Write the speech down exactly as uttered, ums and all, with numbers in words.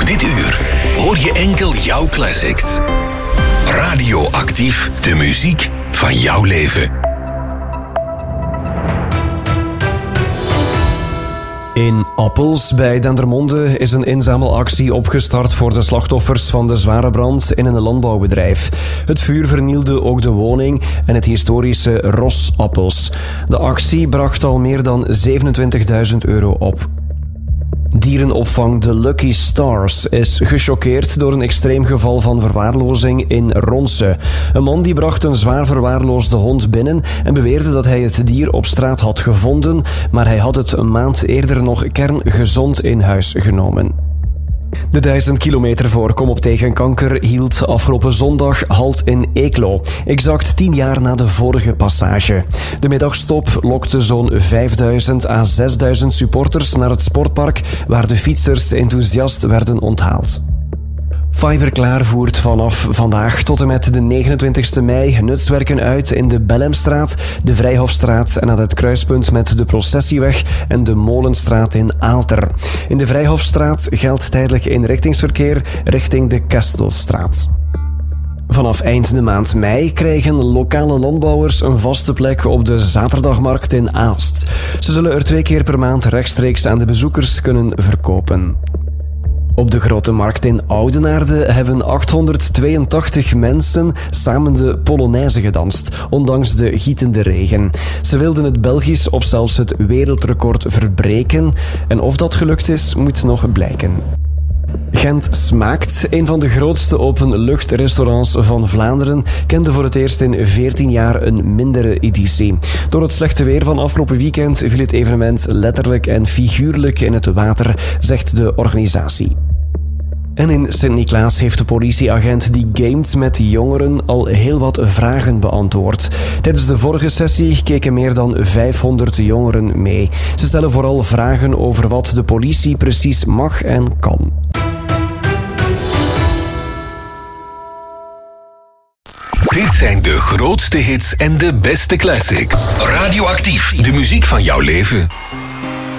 Dit uur hoor je enkel jouw classics. Radioactief, de muziek van jouw leven. In Appels bij Dendermonde is een inzamelactie opgestart voor de slachtoffers van de zware brand in een landbouwbedrijf. Het vuur vernielde ook de woning en het historische Ros Appels. De actie bracht al meer dan zevenentwintigduizend euro op. Dierenopvang de Lucky Stars is gechoqueerd door een extreem geval van verwaarlozing in Ronse. Een man die bracht een zwaar verwaarloosde hond binnen en beweerde dat hij het dier op straat had gevonden, maar hij had het een maand eerder nog kerngezond in huis genomen. De duizend kilometer voor Kom op tegen kanker hield afgelopen zondag halt in Eeklo, exact tien jaar na de vorige passage. De middagstop lokte zo'n vijfduizend à zesduizend supporters naar het sportpark, waar de fietsers enthousiast werden onthaald. Fiberklaar voert vanaf vandaag tot en met de negenentwintigste mei nutswerken uit in de Bellemstraat, de Vrijhofstraat en aan het kruispunt met de Processieweg en de Molenstraat in Aalter. In de Vrijhofstraat geldt tijdelijk inrichtingsverkeer richting de Kestelstraat. Vanaf eind de maand mei krijgen lokale landbouwers een vaste plek op de zaterdagmarkt in Aalst. Ze zullen er twee keer per maand rechtstreeks aan de bezoekers kunnen verkopen. Op de Grote Markt in Oudenaarde hebben achthonderdtweeëntachtig mensen samen de Polonaise gedanst, ondanks de gietende regen. Ze wilden het Belgisch of zelfs het wereldrecord verbreken. En of dat gelukt is, moet nog blijken. Gent Smaakt, een van de grootste openluchtrestaurants van Vlaanderen, kende voor het eerst in veertien jaar een mindere editie. Door het slechte weer van afgelopen weekend viel het evenement letterlijk en figuurlijk in het water, zegt de organisatie. En in Sint-Niklaas heeft de politieagent die gamet met jongeren al heel wat vragen beantwoord. Tijdens de vorige sessie keken meer dan vijfhonderd jongeren mee. Ze stellen vooral vragen over wat de politie precies mag en kan. Dit zijn de grootste hits en de beste classics. Radioactief, de muziek van jouw leven.